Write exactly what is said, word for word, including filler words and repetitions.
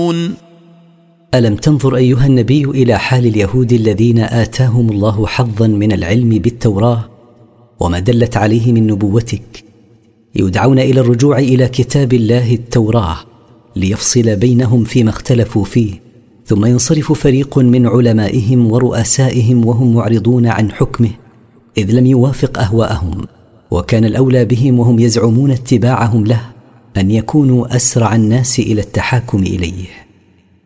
يعلمون. ألم تنظر أيها النبي إلى حال اليهود الذين آتاهم الله حظا من العلم بالتوراة وما دلت عليه من نبوتك، يدعون إلى الرجوع إلى كتاب الله التوراة ليفصل بينهم فيما اختلفوا فيه، ثم ينصرف فريق من علمائهم ورؤسائهم وهم معرضون عن حكمه إذ لم يوافق أهواءهم، وكان الأولى بهم وهم يزعمون اتباعهم له أن يكونوا أسرع الناس إلى التحاكم إليه.